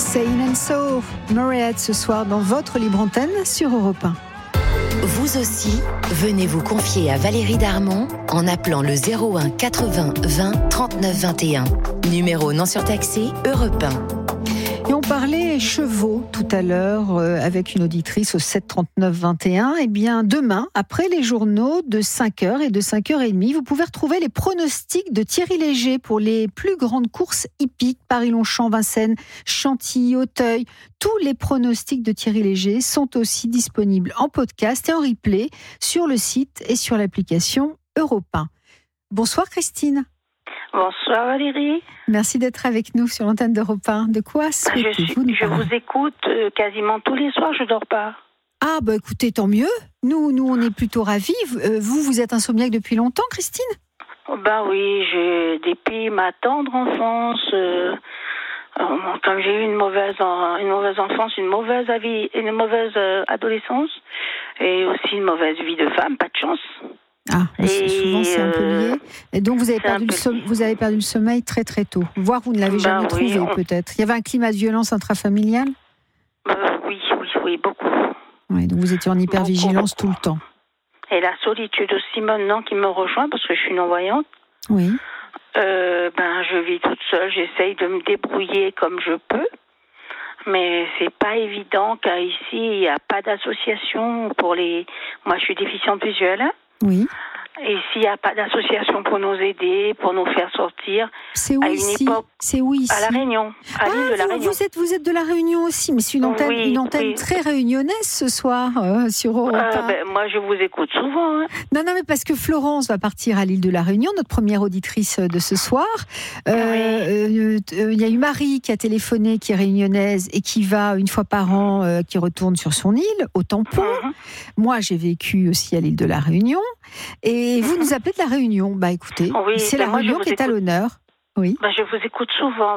Say and So, Murray ce soir dans votre libre antenne sur Europe 1. Vous aussi, venez vous confier à Valérie Darmon en appelant le 01 80 20 39 21. Numéro non surtaxé Europe 1. Et on parlait chevaux tout à l'heure avec une auditrice au 7 39 21. Eh bien, demain, après les journaux de 5h et de 5h30, vous pouvez retrouver les pronostics de Thierry Léger pour les plus grandes courses hippiques, Paris-Longchamp, Vincennes, Chantilly, Auteuil. Tous les pronostics de Thierry Léger sont aussi disponibles en podcast et en replay sur le site et sur l'application Europe 1. Bonsoir Christine. Bonsoir Valérie. Merci d'être avec nous sur l'antenne d'Europe 1. De quoi souhaitez-vous nous parler ? Je vous écoute quasiment tous les soirs, je dors pas. Ah bah écoutez, tant mieux. Nous on est plutôt ravis. Vous êtes insomniaque depuis longtemps, Christine ? Ben oui, depuis ma tendre enfance, comme j'ai eu une mauvaise enfance, une mauvaise adolescence et aussi une mauvaise vie de femme, pas de chance. Ah, souvent c'est un peu lié. Et donc vous avez perdu le sommeil très très tôt, voire vous ne l'avez jamais trouvé peut-être. Il y avait un climat de violence intrafamiliale ? Oui, beaucoup. Ouais, donc vous étiez en hypervigilance tout le temps. Et la solitude aussi maintenant qui me rejoint parce que je suis non-voyante. Oui. Je vis toute seule, j'essaye de me débrouiller comme je peux. Mais c'est pas évident car ici il n'y a pas d'association pour les... Moi je suis déficiente visuelle. Oui. Et s'il n'y a pas d'association pour nous aider, pour nous faire sortir, c'est où ici ? C'est où ici ? À La Réunion, à l'île de La Réunion. Vous êtes de La Réunion aussi, mais c'est une antenne très réunionnaise ce soir sur Europe 1. Moi, je vous écoute souvent. Hein. Non, mais parce que Florence va partir à l'île de La Réunion, notre première auditrice de ce soir. Il y a eu Marie qui a téléphoné, qui est réunionnaise et qui va une fois par an, qui retourne sur son île, au Tampon. Moi, j'ai vécu aussi à l'île de La Réunion. Et vous nous appelez de La Réunion. Bah écoutez, c'est La Réunion qui est à l'honneur. Oui. Je vous écoute souvent,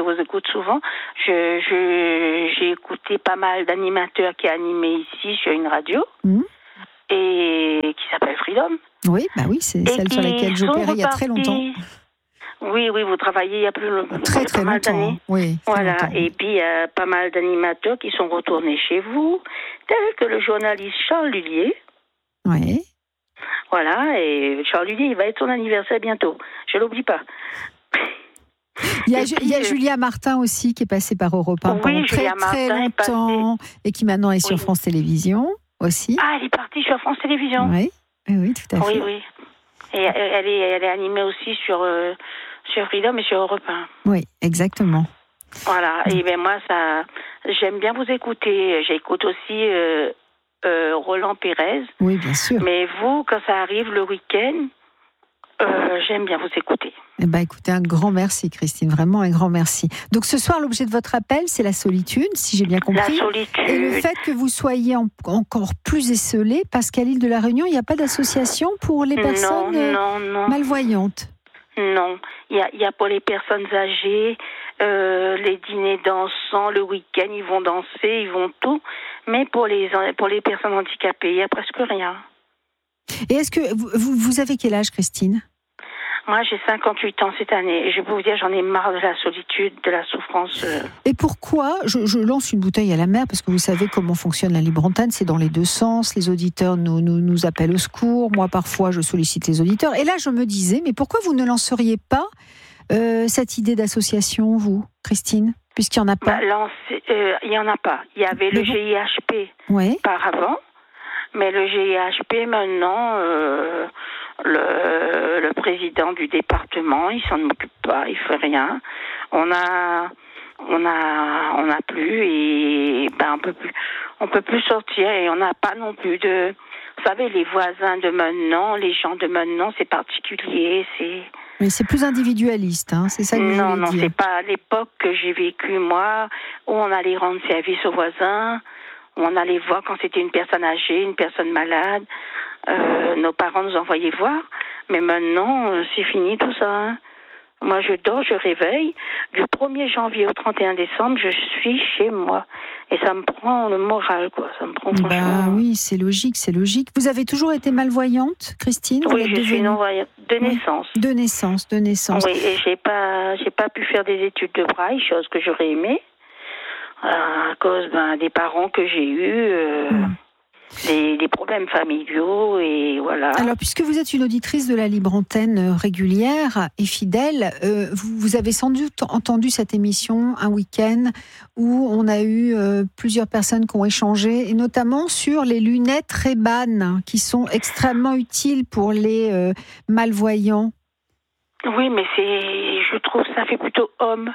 J'ai écouté pas mal d'animateurs qui animaient ici sur une radio et qui s'appelle Freedom. Oui, c'est celle sur laquelle j'opérais il y a très longtemps. Oui, vous travaillez il y a plus très longtemps. Oui. Voilà, longtemps. et puis il y a pas mal d'animateurs qui sont retournés chez vous, tels que le journaliste Charles Lullier. Oui. Voilà, et Charles Lullier, il va être son anniversaire bientôt. Je l'oublie pas. Il y a Julia Martin aussi qui est passée par Europe 1 pendant très longtemps et qui maintenant est sur France Télévisions aussi. Ah, elle est partie sur France Télévisions. Oui, tout à fait. Oui. Et elle est animée aussi sur Freedom et sur Europe 1. Oui, exactement. Voilà, et moi, j'aime bien vous écouter. J'écoute aussi Roland Pérez. Oui, bien sûr. Mais vous, quand ça arrive le week-end, j'aime bien vous écouter. Écoutez, un grand merci Christine, vraiment un grand merci. Donc ce soir, l'objet de votre appel, c'est la solitude, si j'ai bien compris. La solitude. Et le fait que vous soyez encore plus esseulé, parce qu'à l'île de La Réunion, il n'y a pas d'association pour les personnes malvoyantes. Non, il y a pour les personnes âgées, les dîners dansants, le week-end, ils vont danser, ils vont tout. Mais pour les personnes handicapées, il n'y a presque rien. Et est-ce que vous avez quel âge, Christine ? Moi, j'ai 58 ans cette année. Et je peux vous dire, j'en ai marre de la solitude, de la souffrance. Et pourquoi je lance une bouteille à la mer, parce que vous savez comment fonctionne la libre antenne, c'est dans les deux sens. Les auditeurs nous appellent au secours. Moi, parfois, je sollicite les auditeurs. Et là, je me disais, mais pourquoi vous ne lanceriez pas cette idée d'association, vous, Christine ? Puisqu'il n'y en a pas. Il n'y en a pas. Il y avait le GIHP par avant. Mais le GIHP, maintenant, le président du département, il s'en occupe pas, il fait rien. On a plus et on peut plus sortir et on n'a pas non plus de, vous savez, les voisins de maintenant, les gens de maintenant, c'est particulier, Mais c'est plus individualiste, c'est ça que vous voulez dire. Non, c'est pas l'époque que j'ai vécue moi, où on allait rendre service aux voisins. On allait voir quand c'était une personne âgée, une personne malade. Nos parents nous envoyaient voir. Mais maintenant, c'est fini tout ça. Moi, je dors, je réveille. Du 1er janvier au 31 décembre, je suis chez moi. Et ça me prend le moral, quoi. Ça me prend franchement... oui, c'est logique. Vous avez toujours été malvoyante, Christine ? Oui, je suis non-voyante. De naissance. De naissance. Oui, et j'ai pas pu faire des études de braille, chose que j'aurais aimé. à cause des parents que j'ai eus, des problèmes familiaux, et voilà. Alors, puisque vous êtes une auditrice de la Libre Antenne régulière et fidèle, vous avez sans doute entendu cette émission un week-end où on a eu plusieurs personnes qui ont échangé, et notamment sur les lunettes Ray-Ban, qui sont extrêmement utiles pour les malvoyants. Oui, mais je trouve ça fait plutôt homme.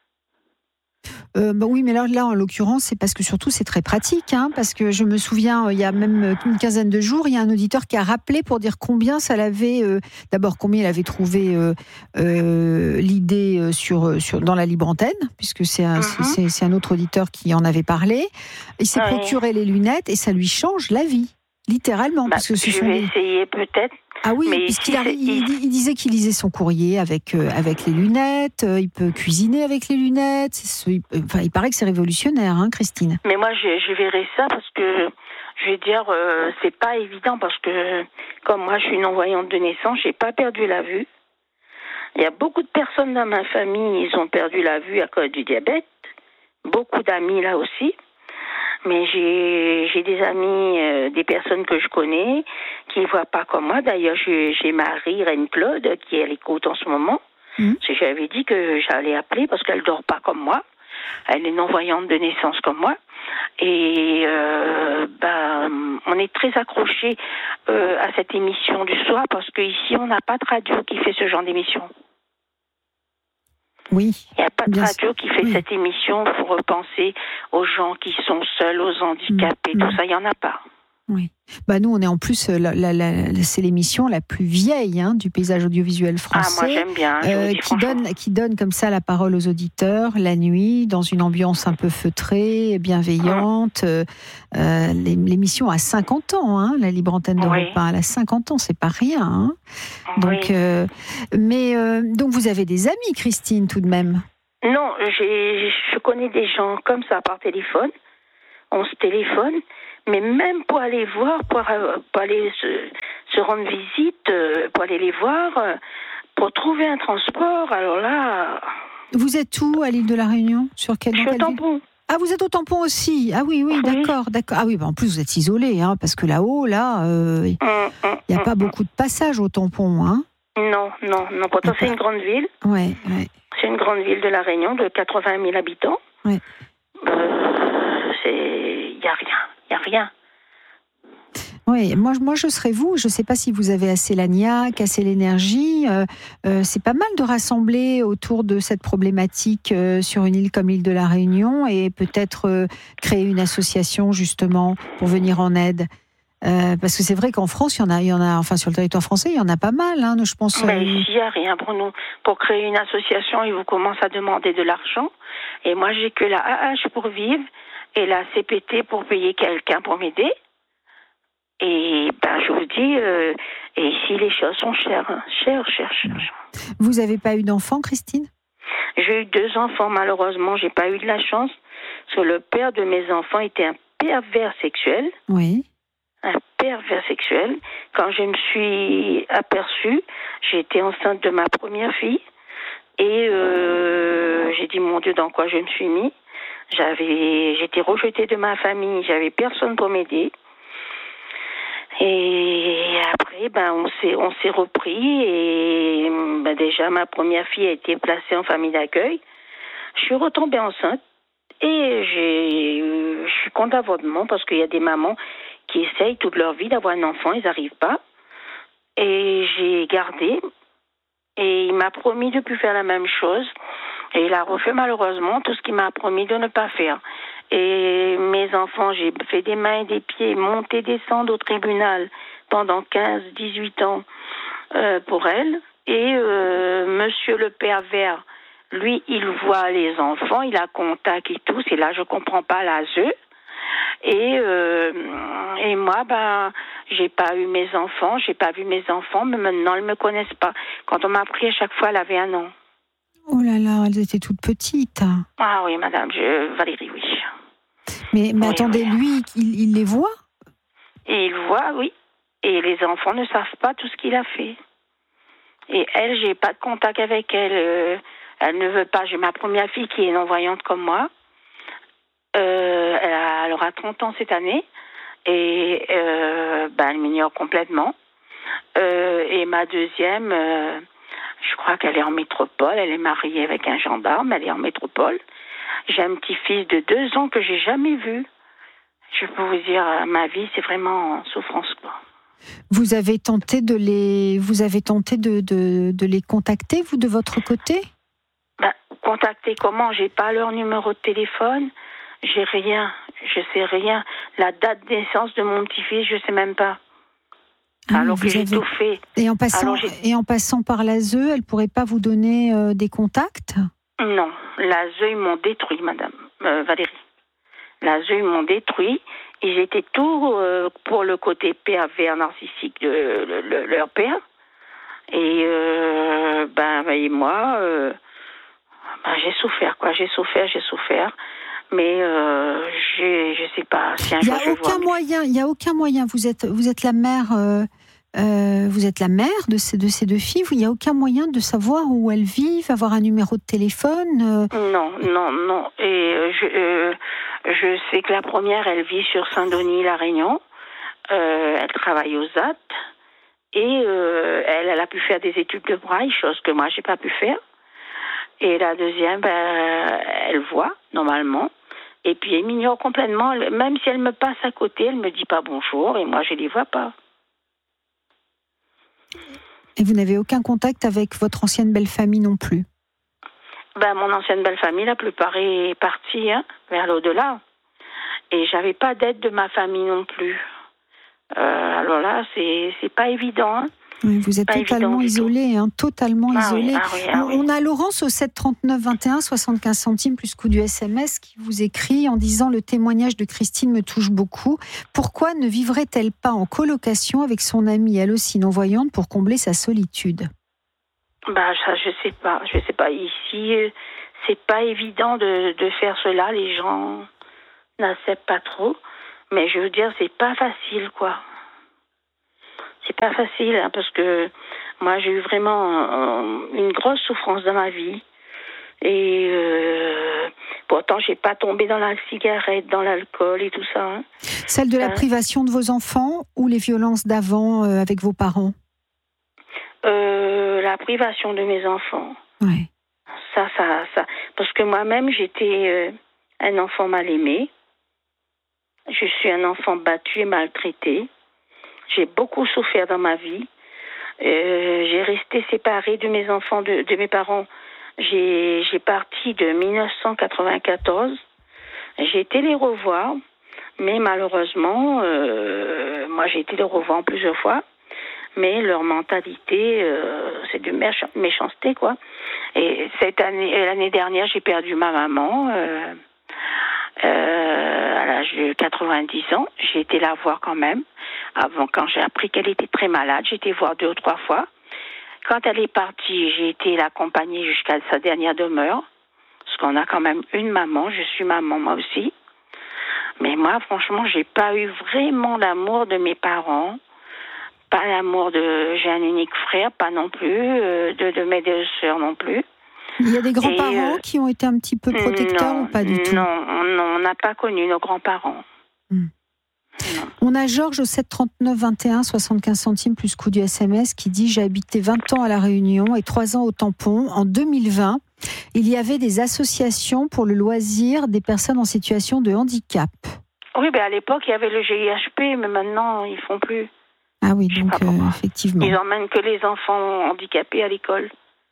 Oui, mais là, en l'occurrence, c'est parce que surtout c'est très pratique, parce que je me souviens, il y a même une quinzaine de jours, il y a un auditeur qui a rappelé pour dire combien ça l'avait, d'abord combien il avait trouvé l'idée dans la Libre Antenne, puisque c'est un autre auditeur qui en avait parlé. Il s'est procuré les lunettes et ça lui change la vie, littéralement. Parce que je vais essayer peut-être. Ah oui, il disait qu'il lisait son courrier avec les lunettes, il peut cuisiner avec les lunettes, il paraît que c'est révolutionnaire, Christine. Mais moi, je verrai ça parce que, je vais dire, c'est pas évident parce que, comme moi, je suis non-voyante de naissance, j'ai pas perdu la vue. Il y a beaucoup de personnes dans ma famille, ils ont perdu la vue à cause du diabète. Beaucoup d'amis là aussi. Mais j'ai des amis, des personnes que je connais, qui ne voient pas comme moi. D'ailleurs, j'ai Marie, Reine-Claude, qui est à l'écoute en ce moment. J'avais dit que j'allais appeler parce qu'elle ne dort pas comme moi. Elle est non-voyante de naissance comme moi. Et on est très accrochés à cette émission du soir parce qu'ici, on n'a pas de radio qui fait ce genre d'émission. Oui. Il n'y a pas de radio qui fait cette émission pour repenser aux gens qui sont seuls, aux handicapés, tout ça, il n'y en a pas. Oui. Nous, on est en plus, c'est l'émission la plus vieille du paysage audiovisuel français. Ah, moi j'aime bien. Qui donne comme ça la parole aux auditeurs la nuit, dans une ambiance un peu feutrée, bienveillante. L'émission a 50 ans, la Libre Antenne d'Europe 1, elle a 50 ans, c'est pas rien. Donc, donc vous avez des amis, Christine, tout de même? Non, je connais des gens comme ça par téléphone. On se téléphone. Mais même pour aller voir, pour aller se rendre visite, pour aller les voir, pour trouver un transport, alors là... Vous êtes où, à l'île de la Réunion? Sur quelle Je suis au Tampon. Ah, vous êtes au Tampon aussi? Ah oui, d'accord. Ah oui, en plus vous êtes isolé, parce que là-haut, il n'y a pas beaucoup de passages au Tampon, Non. Pourtant, c'est une grande ville. Ouais. C'est une grande ville de la Réunion, de 80 000 habitants. Ouais. Il n'y a rien. Il n'y a rien. Oui, moi je serais vous. Je ne sais pas si vous avez assez la niaque, assez l'énergie. C'est pas mal de rassembler autour de cette problématique sur une île comme l'île de la Réunion et peut-être créer une association justement pour venir en aide. Parce que c'est vrai qu'en France, il y en a, enfin sur le territoire français, il y en a pas mal. Je pense. Mais ici, il n'y a rien pour nous. Pour créer une association, ils vous commencent à demander de l'argent. Et moi, j'ai que la AH pour vivre. Et la CPT pour payer quelqu'un pour m'aider. Et je vous dis, et ici les choses sont chères. Chères. Vous n'avez pas eu d'enfants, Christine? J'ai eu 2 enfants, malheureusement, j'ai pas eu de la chance. Parce que le père de mes enfants était un pervers sexuel. Oui. Un pervers sexuel. Quand je me suis aperçue, j'étais enceinte de ma première fille. Et j'ai dit, mon Dieu, dans quoi je me suis mis? J'étais rejetée de ma famille, j'avais personne pour m'aider. Et après, on s'est repris et déjà ma première fille a été placée en famille d'accueil. Je suis retombée enceinte et je suis contre l'avortement parce qu'il y a des mamans qui essayent toute leur vie d'avoir un enfant, ils n'arrivent pas. Et j'ai gardé et il m'a promis de ne plus faire la même chose. Et il a refait malheureusement tout ce qu'il m'a promis de ne pas faire. Et mes enfants, j'ai fait des mains et des pieds, monter, descendre au tribunal pendant 15-18 ans pour elle. Et monsieur le pervers, lui, il voit les enfants, il a contact et tout. C'est là je comprends pas l'ASE. Et moi, j'ai pas eu mes enfants, j'ai pas vu mes enfants, mais maintenant, ils me connaissent pas. Quand on m'a pris, à chaque fois, elle avait 1 an. Oh là là, elles étaient toutes petites. Ah oui, madame, Valérie, oui. Mais oui, attendez, oui. Lui, il les voit? Et il voit, oui. Et les enfants ne savent pas tout ce qu'il a fait. Et elle, j'ai pas de contact avec elle. Elle ne veut pas. J'ai ma première fille qui est non-voyante comme moi. Elle aura 30 ans cette année et elle m'ignore complètement. Et ma deuxième, je crois qu'elle est en métropole. Elle est mariée avec un gendarme. Elle est en métropole. J'ai un petit-fils de 2 ans que j'ai jamais vu. Je peux vous dire, ma vie, c'est vraiment en souffrance, quoi. Vous avez tenté de les contacter, vous, de votre côté ? Contacter comment ? J'ai pas leur numéro de téléphone. J'ai rien. Je sais rien. La date de naissance de mon petit-fils, je sais même pas. Alors que j'ai tout fait. Et en passant par l'ASE, elle pourrait pas vous donner des contacts ? Non. L'ASE, ils m'ont détruit, madame Valérie. L'ASE, ils m'ont détruit. Ils étaient tout pour le côté pervers narcissique de leur père. Et moi, j'ai souffert, quoi. J'ai souffert. Mais je sais pas si un jour je vois. Il y a aucun moyen. Vous êtes la mère. Vous êtes la mère de ces 2 filles. Il n'y a aucun moyen de savoir où elles vivent, avoir un numéro de téléphone. Non. Et je sais que la première, elle vit sur Saint-Denis, La Réunion. Elle travaille aux ZAT. Et elle a pu faire des études de braille, chose que moi, j'ai pas pu faire. Et la deuxième, elle voit, normalement. Et puis, elle m'ignore complètement. Même si elle me passe à côté, elle me dit pas bonjour. Et moi, je les vois pas. Et vous n'avez aucun contact avec votre ancienne belle-famille non plus ? Mon ancienne belle-famille, la plupart est partie vers l'au-delà. Et j'avais pas d'aide de ma famille non plus. Alors là, c'est pas évident. Oui, vous êtes totalement isolé, totalement isolé. Oui. On a Laurence au 7 39 21, 75 centimes plus coût du SMS qui vous écrit en disant « Le témoignage de Christine me touche beaucoup. Pourquoi ne vivrait-elle pas en colocation avec son amie, elle aussi non-voyante, pour combler sa solitude ?» Ça, je sais pas. Ici, c'est pas évident de faire cela. Les gens n'acceptent pas trop. Mais je veux dire, c'est pas facile, quoi. C'est pas facile, parce que moi, j'ai eu vraiment une grosse souffrance dans ma vie. Et pourtant, j'ai pas tombé dans la cigarette, dans l'alcool et tout ça. Celle de la privation de vos enfants ou les violences d'avant avec vos parents ? La privation de mes enfants. Ouais. Ça. Parce que moi-même, j'étais un enfant mal aimé. Je suis un enfant battu et maltraité. J'ai beaucoup souffert dans ma vie. J'ai resté séparée de mes enfants, de mes parents. J'ai parti de 1994. J'ai été les revoir, mais malheureusement, moi j'ai été les revoir plusieurs fois. Mais leur mentalité, c'est de méchanceté, quoi. Et l'année dernière, j'ai perdu ma maman. À l'âge de 90 ans, j'ai été la voir quand même. Avant, quand j'ai appris qu'elle était très malade, j'ai été voir 2 ou 3 fois. Quand elle est partie, j'ai été l'accompagner jusqu'à sa dernière demeure. Parce qu'on a quand même une maman, je suis maman moi aussi. Mais moi, franchement, j'ai pas eu vraiment l'amour de mes parents. Pas l'amour j'ai un unique frère, pas non plus, de mes 2 sœurs non plus. Il y a des grands-parents qui ont été un petit peu protecteurs ou pas du tout ? Non, on n'a pas connu nos grands-parents. On a Georges au 7 39 21, 75 centimes plus coût du SMS qui dit « J'ai habité 20 ans à La Réunion et 3 ans au Tampon. En 2020, il y avait des associations pour le loisir des personnes en situation de handicap. » Oui, à l'époque, il y avait le GIHP, mais maintenant, ils ne font plus. Ah oui, donc effectivement. Ils emmènent que les enfants handicapés à l'école.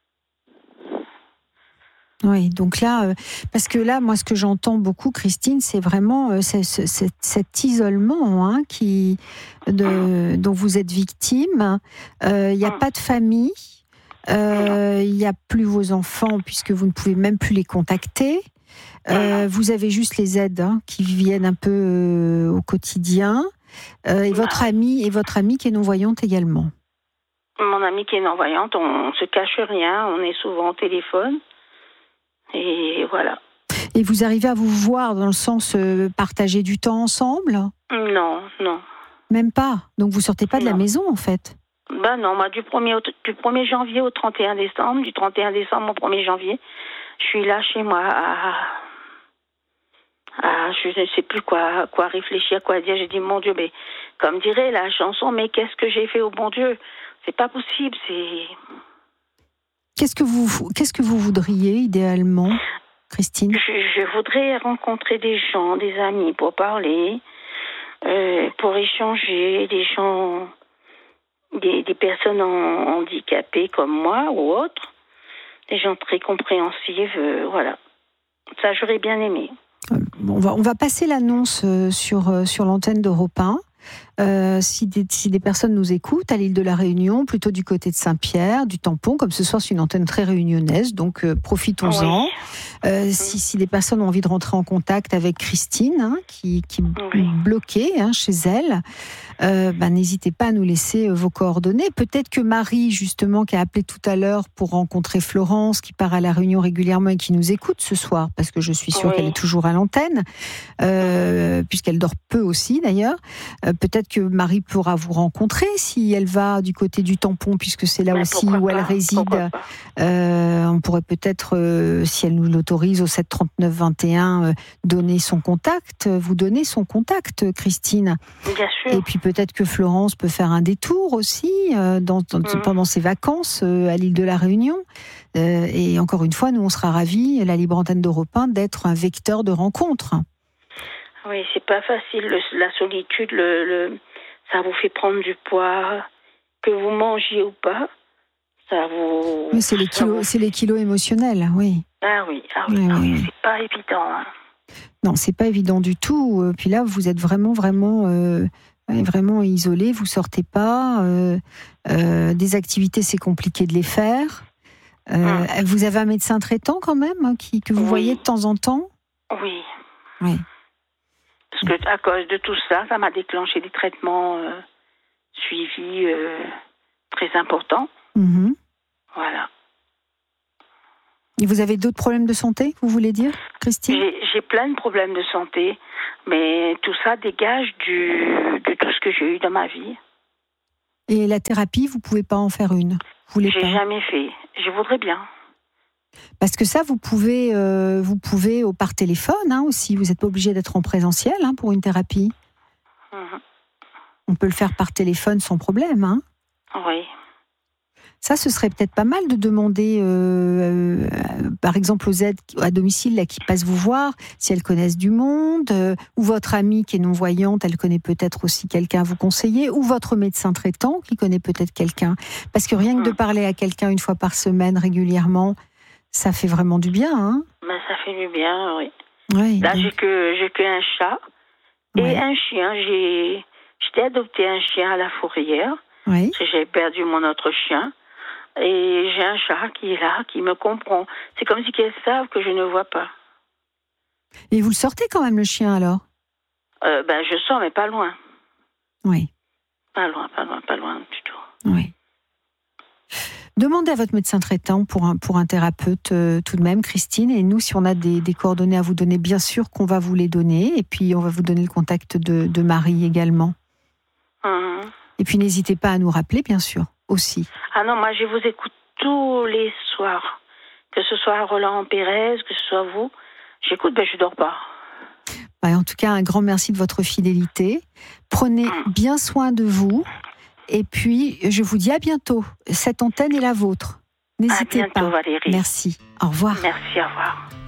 Oui, donc là, parce que là, moi, ce que j'entends beaucoup, Christine, c'est vraiment cet isolement dont vous êtes victime. Il n'y a pas de famille, il n'y a plus vos enfants puisque vous ne pouvez même plus les contacter. Vous avez juste les aides qui viennent un peu au quotidien. Et votre amie qui est non-voyante également. Mon amie qui est non-voyante, on se cache rien, on est souvent au téléphone. Et voilà. Et vous arrivez à vous voir dans le sens partager du temps ensemble ? Non. Même pas ? Donc vous sortez pas de la maison en fait ? Non, moi du 1er janvier au 31 décembre, du 31 décembre au 1er janvier, je suis là chez moi je je ne sais plus quoi réfléchir, quoi dire. J'ai dit, mon Dieu, mais comme dirait la chanson, mais qu'est-ce que j'ai fait au bon Dieu? C'est pas possible, c'est... Qu'est-ce que vous voudriez idéalement, Christine? Je voudrais rencontrer des gens, des amis pour parler, pour échanger, des gens, des personnes handicapées comme moi ou autres, des gens très compréhensifs, voilà. Ça, j'aurais bien aimé. On va passer l'annonce sur l'antenne d'Europe 1. Si des personnes nous écoutent à l'île de la Réunion, plutôt du côté de Saint-Pierre, du Tampon, comme ce soir c'est une antenne très réunionnaise, donc profitons-en. Oui. Si des personnes ont envie de rentrer en contact avec Christine, qui est bloquée chez elle, n'hésitez pas à nous laisser vos coordonnées. Peut-être que Marie, justement, qui a appelé tout à l'heure pour rencontrer Florence, qui part à la Réunion régulièrement et qui nous écoute ce soir, parce que je suis sûre qu'elle est toujours à l'antenne, puisqu'elle dort peu aussi d'ailleurs. Peut-être que Marie pourra vous rencontrer si elle va du côté du Tampon, puisque c'est là aussi où elle réside. On pourrait peut-être, si elle nous l'autorise, au 7 39 21, donner son contact, vous donner son contact, Christine. Bien sûr. Et puis peut-être que Florence peut faire un détour aussi pendant ses vacances à l'île de la Réunion. Et encore une fois, nous on sera ravis, la Libre Antenne d'Europe 1, d'être un vecteur de rencontre. Oui, c'est pas facile, la solitude, ça vous fait prendre du poids, que vous mangiez ou pas, ça vous... Oui, c'est les kilos émotionnels, oui. Ah oui, c'est pas évident. Hein. Non, c'est pas évident du tout. Puis là, vous êtes vraiment isolé, vous sortez pas. Des activités, c'est compliqué de les faire. Vous avez un médecin traitant quand même, que vous voyez de temps en temps? Oui. Oui. Parce que à cause de tout ça, ça m'a déclenché des traitements suivis très importants. Mm-hmm. Voilà. Et vous avez d'autres problèmes de santé, vous voulez dire, Christine? J'ai plein de problèmes de santé, mais tout ça dégage de tout ce que j'ai eu dans ma vie. Et la thérapie, vous pouvez pas en faire une? J'ai jamais fait. Je voudrais bien. Parce que ça, vous pouvez par téléphone aussi. Vous n'êtes pas obligé d'être en présentiel pour une thérapie. Mm-hmm. On peut le faire par téléphone sans problème. Oui. Ça, ce serait peut-être pas mal de demander, par exemple, aux aides à domicile qui passent vous voir, si elles connaissent du monde, ou votre amie qui est non-voyante, elle connaît peut-être aussi quelqu'un à vous conseiller, ou votre médecin traitant qui connaît peut-être quelqu'un. Parce que rien que de parler à quelqu'un une fois par semaine régulièrement, ça fait vraiment du bien. Ça fait du bien, oui. Oui. Là, j'ai que un chat et un chien. J'étais adopté un chien à la fourrière. Oui. Parce que j'ai perdu mon autre chien. Et j'ai un chat qui est là, qui me comprend. C'est comme si qu'elles savent que je ne vois pas. Et vous le sortez quand même, le chien, alors? Je sors, mais pas loin. Oui. Pas loin du tout. Oui. Demandez à votre médecin traitant pour un thérapeute tout de même, Christine. Et nous, si on a des coordonnées à vous donner, bien sûr qu'on va vous les donner. Et puis, on va vous donner le contact de Marie également. Mmh. Et puis, n'hésitez pas à nous rappeler, bien sûr, aussi. Ah non, moi, je vous écoute tous les soirs. Que ce soit Roland Pérez, que ce soit vous. J'écoute, je dors pas. En tout cas, un grand merci de votre fidélité. Prenez bien soin de vous. Et puis, je vous dis à bientôt. Cette antenne est la vôtre. N'hésitez pas. À bientôt, pas. Valérie. Merci. Au revoir. Merci, au revoir.